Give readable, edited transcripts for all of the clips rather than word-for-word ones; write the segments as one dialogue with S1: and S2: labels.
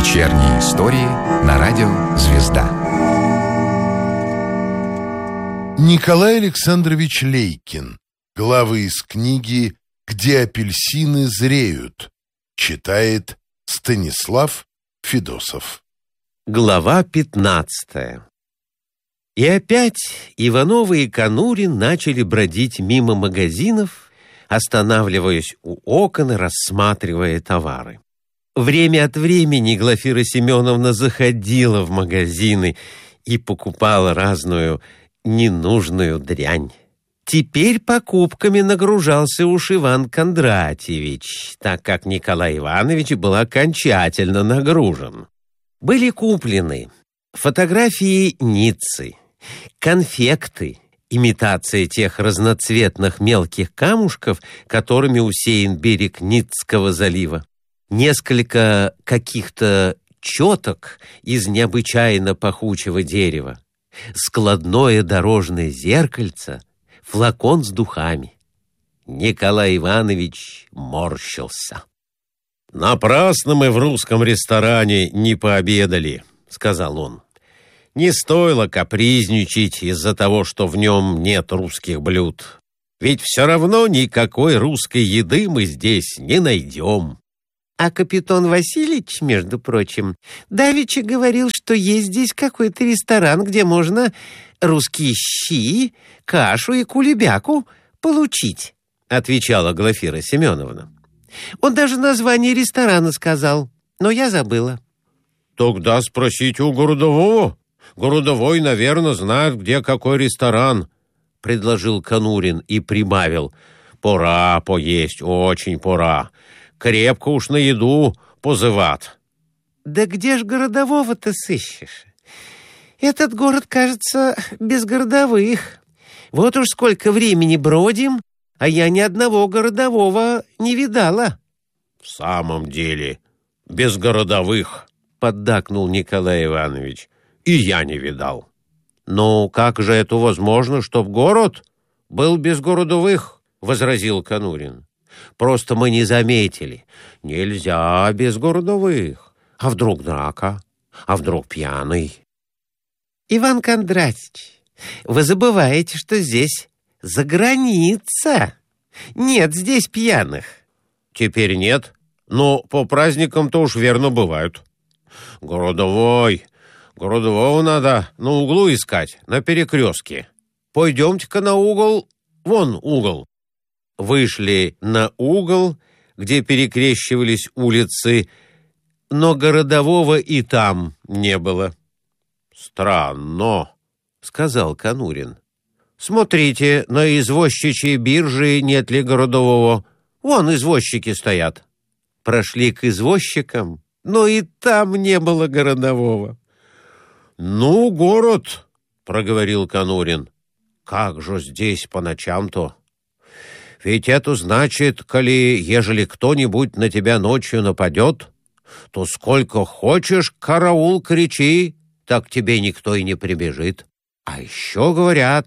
S1: Вечерние истории на радио «Звезда».
S2: Николай Александрович Лейкин. Главы из книги «Где апельсины зреют». Читает Станислав Федосов.
S3: Глава 15. И опять Ивановы и Конурин начали бродить мимо магазинов, останавливаясь у окон и рассматривая товары. Время от времени Глафира Семеновна заходила в магазины и покупала разную ненужную дрянь. Теперь покупками нагружался уж Иван Кондратьевич, так как Николай Иванович был окончательно нагружен. Были куплены фотографии Ниццы, конфекты, имитация тех разноцветных мелких камушков, которыми усеян берег Ниццкого залива, несколько каких-то четок из необычайно пахучего дерева, складное дорожное зеркальце, флакон с духами. Николай Иванович морщился. «Напрасно мы в русском ресторане не пообедали», — сказал он. «Не стоило капризничать из-за того, что в нем нет русских блюд. Ведь все равно никакой русской еды мы здесь не найдем».
S4: А капитан Васильевич, между прочим, давеча говорил, что есть здесь какой-то ресторан, где можно русские щи, кашу и кулебяку получить, — отвечала Глафира Семеновна. Он даже название ресторана сказал, но я забыла.
S3: Тогда спросите у Городового. Городовой, наверное, знает, где какой ресторан, — предложил Конурин и прибавил. Пора поесть, очень пора. Крепко уж на еду позыват.
S4: Да где ж городового-то сыщешь? Этот город, кажется, без городовых. Вот уж сколько времени бродим, а я ни одного городового не видала.
S3: В самом деле, без городовых, поддакнул Николай Иванович. И я не видал. Ну, как же это возможно, чтоб город был без городовых? Возразил Конурин. Просто мы не заметили. Нельзя без городовых. А вдруг драка? А вдруг пьяный?
S4: Иван Кондратьевич, вы забываете, что здесь заграница. Нет здесь пьяных.
S3: Теперь нет, но по праздникам-то уж верно бывают. Городового надо на углу искать, на перекрестке. Пойдемте-ка на угол, вон угол. Вышли на угол, где перекрещивались улицы, но городового и там не было. «Странно», — сказал Конурин. «Смотрите, на извозчичьей бирже нет ли городового? Вон извозчики стоят». Прошли к извозчикам, но и там не было городового. «Ну, город», — проговорил Конурин, — «как же здесь по ночам-то? Ведь это значит, ежели кто-нибудь на тебя ночью нападет, то сколько хочешь караул кричи, так тебе никто и не прибежит. А еще, говорят,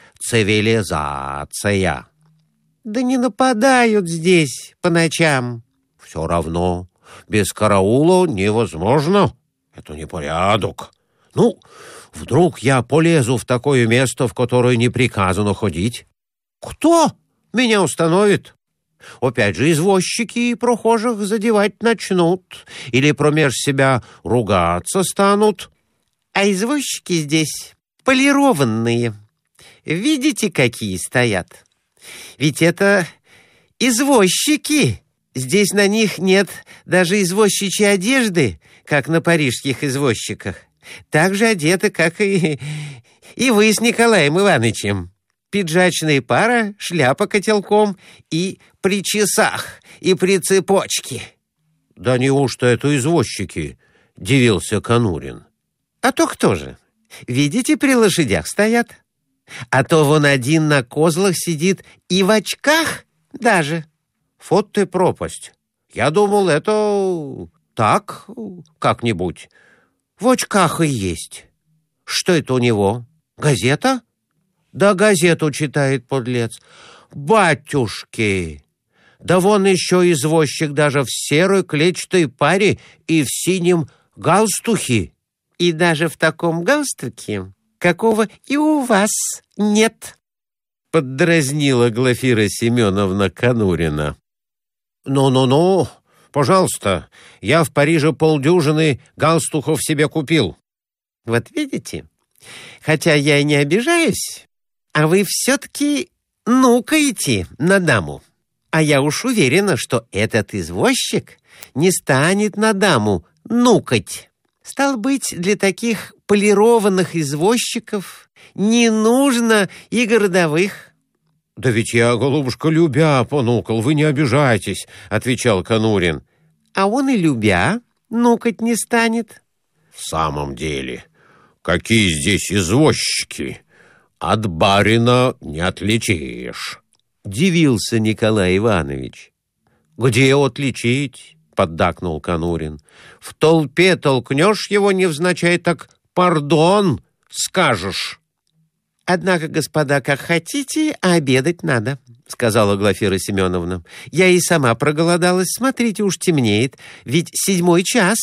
S3: цивилизация».
S4: Да не нападают здесь по ночам.
S3: Все равно, без караула невозможно. Это не порядок. Ну, вдруг я полезу в такое место, в которое не приказано ходить? Кто меня установит? Опять же, извозчики и прохожих задевать начнут, или промеж себя ругаться станут.
S4: А извозчики здесь полированные. Видите, какие стоят? Ведь это извозчики. Здесь на них нет даже извозчичьей одежды, как на парижских извозчиках. Так же одеты, как и вы с Николаем Ивановичем. Пиджачная пара, шляпа котелком и при часах, и при цепочке.
S3: Да неужто это извозчики? — дивился Конурин.
S4: А то кто же? Видите, при лошадях стоят. А то вон один на козлах сидит и в очках даже.
S3: Вот ты пропасть. Я думал, это так, как-нибудь.
S4: В очках и есть.
S3: Что это у него? Газета?
S4: Да газету читает, подлец.
S3: Батюшки! Да вон еще извозчик даже в серой клетчатой паре и в синем галстухи.
S4: И даже в таком галстуке, какого и у вас нет, поддразнила Глафира Семеновна Конурина.
S3: Ну, пожалуйста, я в Париже полдюжины галстухов себе купил.
S4: Вот видите, хотя я и не обижаюсь, а вы все-таки нукаете на даму. А я уж уверена, что этот извозчик не станет на даму нукать. Стало быть, для таких полированных извозчиков не нужно и городовых.
S3: «Да ведь я, голубушка, любя понукал, вы не обижайтесь», — отвечал Конурин.
S4: А он и любя нукать не станет.
S3: «В самом деле, какие здесь извозчики! От барина не отличишь», — дивился Николай Иванович. «Где отличить?» — поддакнул Конурин. «В толпе толкнешь его невзначай, так пардон скажешь».
S4: «Однако, господа, как хотите, а обедать надо», — сказала Глафира Семеновна. «Я и сама проголодалась. Смотрите, уж темнеет. Ведь 7 час».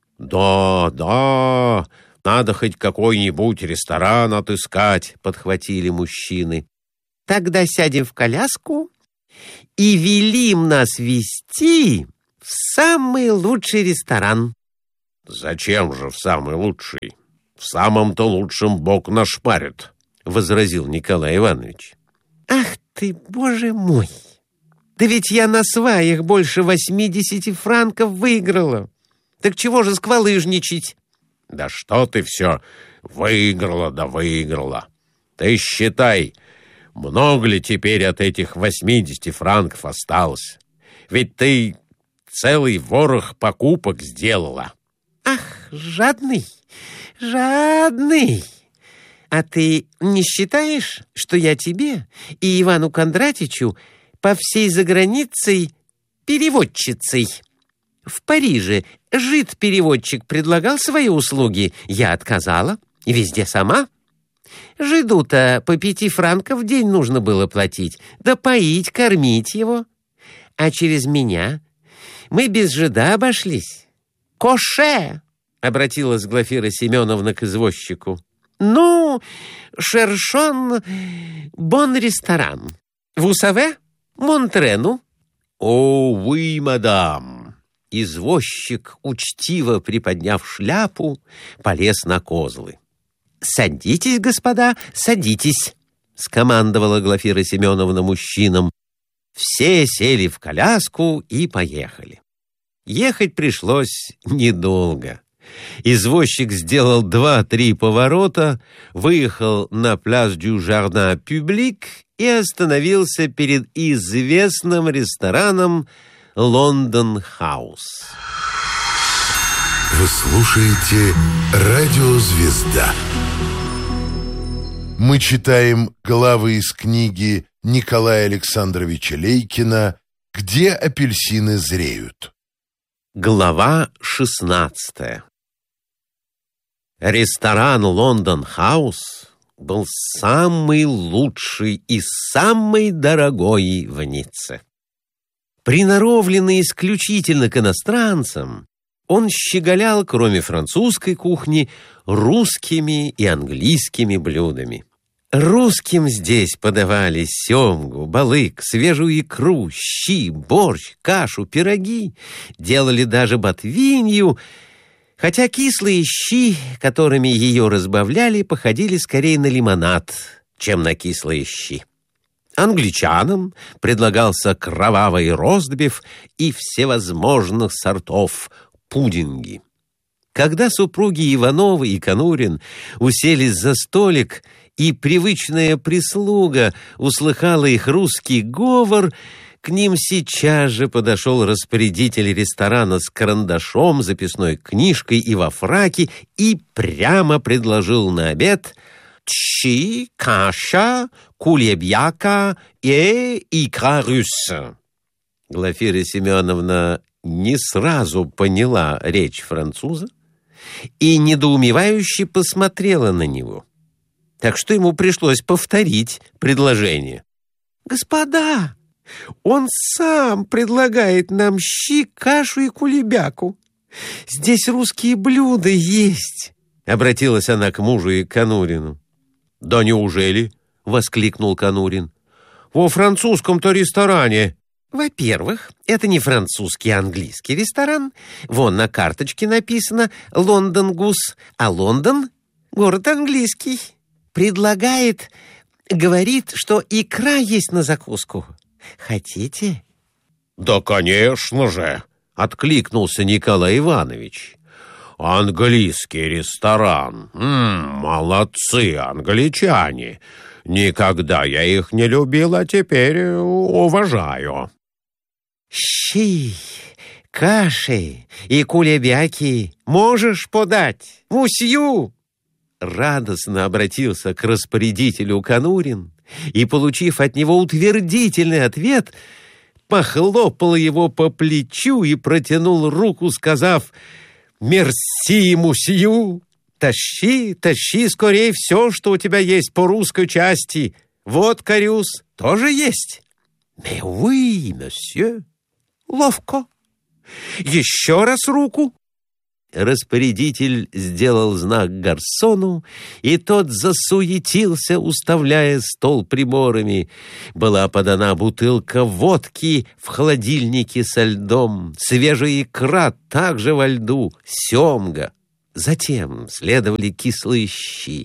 S3: «Да, надо хоть какой-нибудь ресторан отыскать», — подхватили мужчины.
S4: «Тогда сядем в коляску и велим нас везти в самый лучший ресторан».
S3: «Зачем же в самый лучший? В самом-то лучшем Бог нашпарит», — возразил Николай Иванович.
S4: «Ах ты, боже мой! Да ведь я на сваях больше 80 франков выиграла. Так чего же сквалыжничать?»
S3: «Да что ты все выиграла да выиграла. Ты считай, много ли теперь от этих 80 франков осталось? Ведь ты целый ворох покупок сделала».
S4: «Ах, жадный, жадный! А ты не считаешь, что я тебе и Ивану Кондратичу по всей заграницей переводчицей? В Париже жид-переводчик предлагал свои услуги, я отказала, и везде сама. Жиду-то по 5 франков в день нужно было платить, да поить, кормить его. А через меня мы без жида обошлись. «Коше!» — обратилась Глафира Семеновна к извозчику. «Ну, шершон бон ресторан. Vous savez, Монтрену?»
S3: «О, oui, мадам!» Извозчик, учтиво приподняв шляпу, полез на козлы.
S4: «Садитесь, господа, садитесь!» — скомандовала Глафира Семеновна мужчинам.
S3: Все сели в коляску и поехали. Ехать пришлось недолго. Извозчик сделал 2-3 поворота, выехал на пляж дю Жардин Публик и остановился перед известным рестораном «Лондон Хаус».
S2: Вы слушаете «Радио Звезда». Мы читаем главы из книги Николая Александровича Лейкина «Где апельсины зреют».
S3: Глава 16. Ресторан «Лондон Хаус» был самый лучший и самый дорогой в Ницце. Приноровленный исключительно к иностранцам, он щеголял, кроме французской кухни, русскими и английскими блюдами. Русским здесь подавали семгу, балык, свежую икру, щи, борщ, кашу, пироги, делали даже ботвинью, хотя кислые щи, которыми ее разбавляли, походили скорее на лимонад, чем на кислые щи. Англичанам предлагался кровавый ростбиф и всевозможных сортов пудинги. Когда супруги Ивановы и Конурин уселись за столик, и привычная прислуга услыхала их русский говор, к ним сейчас же подошел распорядитель ресторана с карандашом, записной книжкой и во фраке и прямо предложил на обед щи, каша, кулебяка и икра русса. Глафира Семеновна не сразу поняла речь француза и недоумевающе посмотрела на него. Так что ему пришлось повторить предложение. «Господа, он сам предлагает нам щи, кашу и кулебяку.
S4: здесь русские блюда есть!» Обратилась она к мужу и к Конурину.
S3: «Да неужели?» — воскликнул Конурин. «Во французском-то ресторане».
S4: «Во-первых, это не французский, а английский ресторан. Вон на карточке написано «Лондон Гус», а Лондон — город английский. Говорит, что икра есть на закуску. Хотите?»
S3: «Да, конечно же!» — откликнулся Николай Иванович. «Английский ресторан. Молодцы англичане. Никогда я их не любил, а теперь уважаю».
S4: «Щи, каши и кулебяки можешь подать? Мусью!» Радостно обратился к распорядителю Конурин и, получив от него утвердительный ответ, похлопал его по плечу и протянул руку, сказав: «Мерси, мусью! Тащи, тащи скорей все, что у тебя есть по русской части. Вот корюс тоже есть». «Mais oui, monsieur». «Ловко. Еще раз руку». Распорядитель сделал знак гарсону, и тот засуетился, уставляя стол приборами. Была подана бутылка водки в холодильнике со льдом, свежая икра также во льду, семга. Затем следовали кислые щи,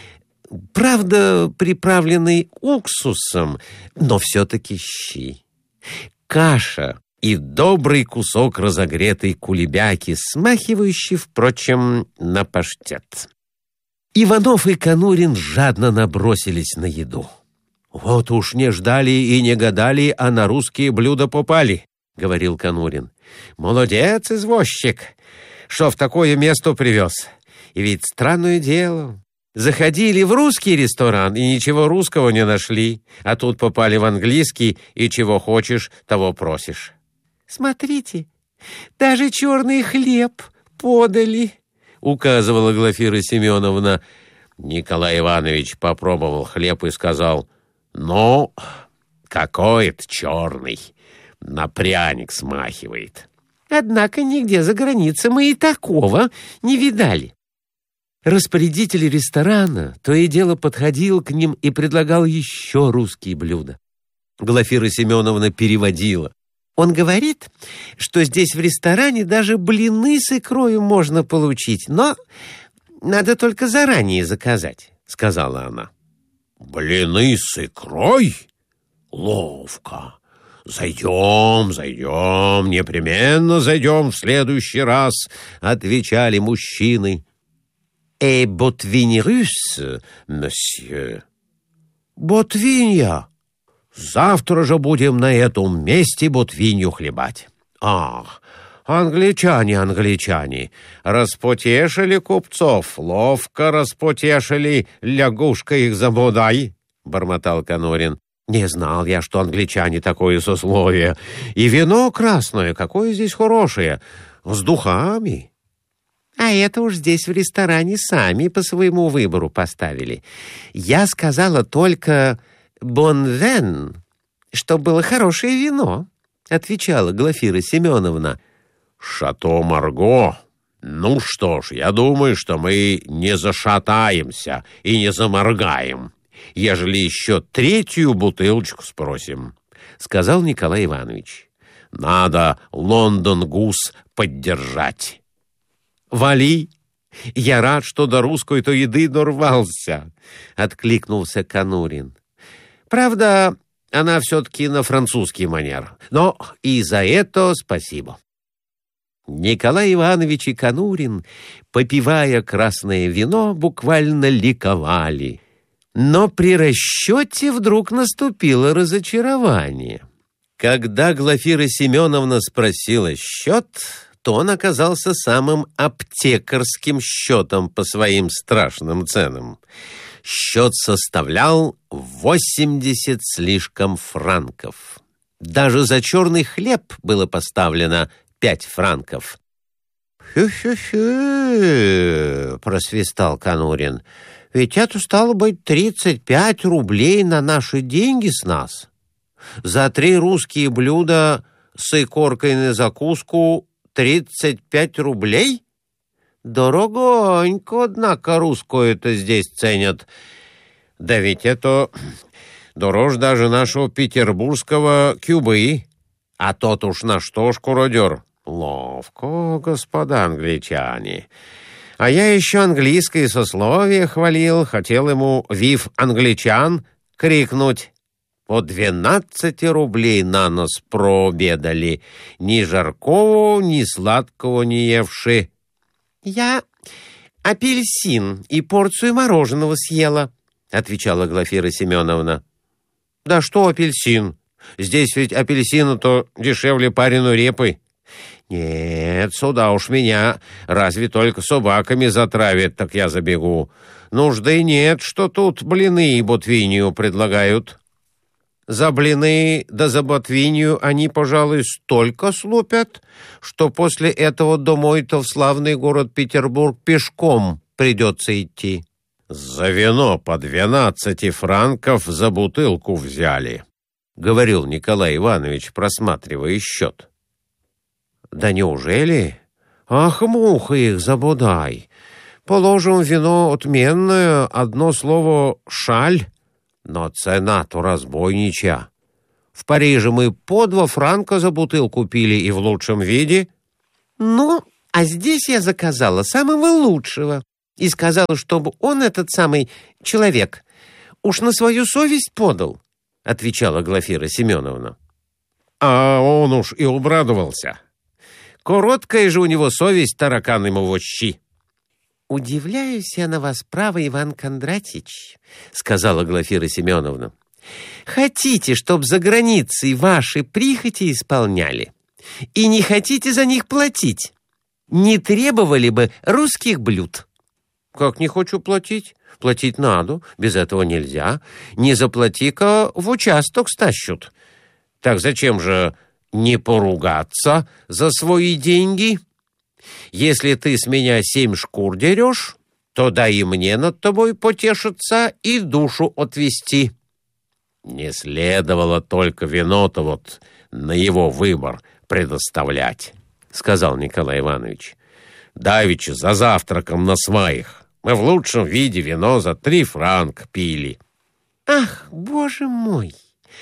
S4: правда, приправленные уксусом, но все-таки щи. Каша и добрый кусок разогретой кулебяки, смахивающий, впрочем, на паштет. Иванов и Конурин жадно набросились на еду. «Вот уж не ждали и не гадали, а на русские блюда попали», — говорил Конурин. «Молодец, извозчик, что в такое место привез. И ведь странное дело. Заходили в русский ресторан и ничего русского не нашли, а тут попали в английский, и чего хочешь, того просишь». «Смотрите, даже черный хлеб подали», — указывала Глафира Семеновна.
S3: Николай Иванович попробовал хлеб и сказал: «Ну, какой-то черный, на пряник смахивает».
S4: «Однако нигде за границей мы и такого не видали». Распорядитель ресторана то и дело подходил к ним и предлагал еще русские блюда. Глафира Семеновна переводила. «Он говорит, что здесь в ресторане даже блины с икрою можно получить, но надо только заранее заказать», — сказала она.
S3: «Блины с икрой? Ловко. Зайдем, непременно зайдем в следующий раз», — отвечали мужчины.
S4: «Et ботвинь russe, monsieur?»
S3: «Ботвинья. Завтра же будем на этом месте ботвинью хлебать». «Ах, англичане, распотешили купцов, ловко распотешили, лягушка их забодай», — бормотал Конурин. «Не знал я, что англичане такое сословие. И вино красное, какое здесь хорошее, с духами».
S4: «А это уж здесь в ресторане сами по своему выбору поставили. Я сказала только «бон вен», что было хорошее вино», — отвечала Глафира Семеновна.
S3: «Шато Марго. Ну что ж, я думаю, что мы не зашатаемся и не заморгаем, ежели еще третью бутылочку спросим», — сказал Николай Иванович. «Надо Лондон Гус поддержать».
S4: «Вали, я рад, что до русской-то еды дорвался», — откликнулся Конурин. «Правда, она все-таки на французский манер, но и за это спасибо». Николай Иванович и Конурин, попивая красное вино, буквально ликовали. Но при расчете вдруг наступило разочарование. Когда Глафира Семеновна спросила счет, то он оказался самым аптекарским счетом по своим страшным ценам. Счет составлял 80 слишком франков. Даже за черный хлеб было поставлено 5 франков. «Хе-хе-хе», — просвистал Конурин, — «ведь это стало быть 35 рублей на наши деньги с нас. За 3 русские блюда с икоркой на закуску
S3: 35 рублей? Дорогонько, однако, русскую-то здесь ценят. Да ведь это дороже даже нашего петербургского кюбы. А тот уж на что шкуродер. Ловко, господа англичане. А я еще английское сословие хвалил, хотел ему «Вив англичан» крикнуть. По 12 рублей на нос прообедали, ни жаркого, ни сладкого не евши. «Я апельсин и порцию мороженого съела», — отвечала Глафира Семеновна. «Да что апельсин? Здесь ведь апельсину-то дешевле пареной репы». «Нет, сюда уж меня разве только собаками затравят, так я забегу. Нужды нет, что тут блины и ботвинью предлагают». За блины да за ботвинью они, пожалуй, столько слупят, что после этого домой-то в славный город Петербург пешком придется идти. «За вино по 12 франков за бутылку взяли», — говорил Николай Иванович, просматривая счет. «Да неужели? Ах, муха их забудай! Положим, вино отменное, одно слово «шаль». Но цена-то разбойничья. В Париже мы по 2 франка за бутылку пили и в лучшем виде.
S4: Ну, а здесь я заказала самого лучшего и сказала, чтобы он, этот самый человек, уж на свою совесть подал, — отвечала Глафира Семеновна.
S3: А он уж и обрадовался. Короткая же у него совесть, таракан ему в щи.
S4: «Удивляюсь я на вас, право, Иван Кондратьич», — сказала Глафира Семеновна. «Хотите, чтоб за границей ваши прихоти исполняли, и не хотите за них платить. Не требовали бы русских блюд».
S3: «Как не хочу платить? Платить надо, без этого нельзя. Не заплати-ка, в участок стащут. Так зачем же не поругаться за свои деньги? Если ты с меня 7 шкур дерешь, то дай и мне над тобой потешиться и душу отвести». Не следовало только вино-то вот на его выбор предоставлять, — сказал Николай Иванович. Давеча за завтраком на сваях мы в лучшем виде вино за 3 франка пили.
S4: «Ах, боже мой!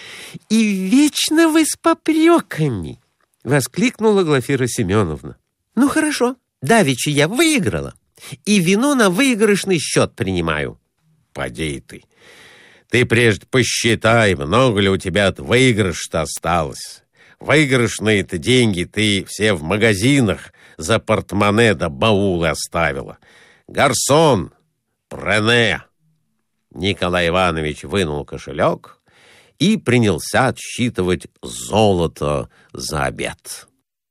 S4: И вечно вы с попреками!» — воскликнула Глафира Семеновна. «Ну хорошо, давеча я выиграла, и вино на выигрышный счет принимаю».
S3: «Поди ты! Ты прежде посчитай, много ли у тебя от выигрыша-то осталось. Выигрышные-то деньги ты все в магазинах за портмоне да баулы оставила. Гарсон, прене!» Николай Иванович вынул кошелек и принялся отсчитывать золото за обед.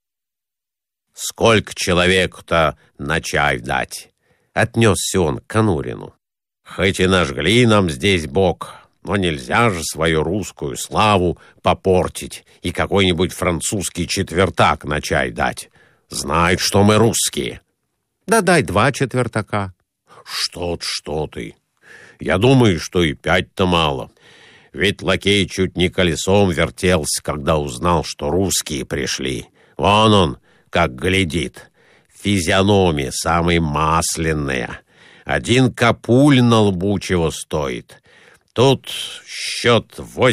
S3: «Сколько человеку-то на чай дать?» — отнесся он к Конурину. «Хоть и нажгли нам здесь бог, но нельзя же свою русскую славу попортить и какой-нибудь французский четвертак на чай дать. Знает, что мы русские». «Да дай 2 четвертака». Что ты? Я думаю, что и 5-то мало. Ведь лакей чуть не колесом вертелся, когда узнал, что русские пришли. Вон он, как глядит. Физиономия самая масляная. 1 капуль на лбу чего стоит. Тут счет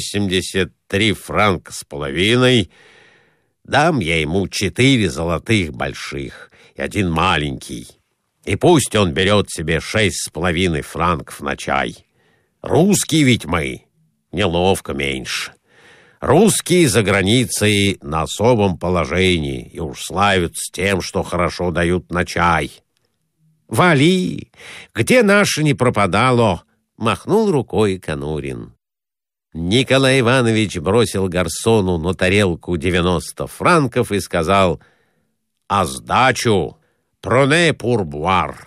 S3: 83 франка с половиной. Дам я ему 4 золотых больших и 1 маленький. И пусть он берет себе 6,5 франков на чай. Русские ведь мы, неловко меньше. Русские за границей на особом положении и уж славятся тем, что хорошо дают на чай. «Вали! Где наше не пропадало?» — махнул рукой Конурин. Николай Иванович бросил гарсону на тарелку 90 франков и сказал: «А сдачу проне пурбуар».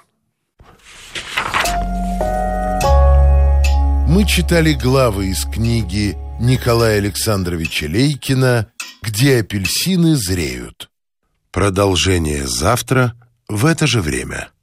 S2: Мы читали главы из книги Николая Александровича Лейкина «Где апельсины зреют». Продолжение завтра в это же время.